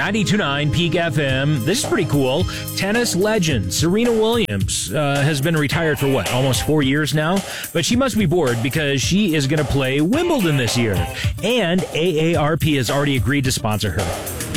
92.9 Peak FM. This is pretty cool. Tennis legend Serena Williams has been retired for almost 4 years now? But she must be bored because she is going to play Wimbledon this year. And AARP has already agreed to sponsor her.